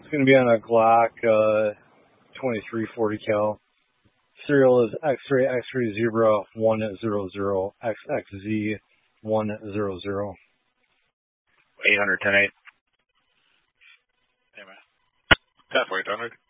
It's going to be on a Glock 2340 cal. Serial is X-ray X-ray Zebra 100 XXZ 100. 800 10-8. Amen. 10-4, 800.